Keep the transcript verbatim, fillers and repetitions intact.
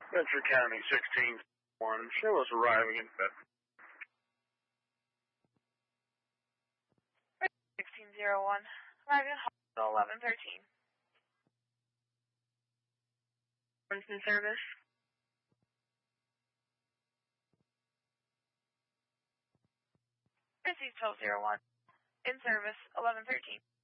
Venture County sixteen one. Show us arriving in bed. sixteen oh one. Arriving at hospital eleven thirteen. In service. Received twelve oh one. In service eleven thirteen.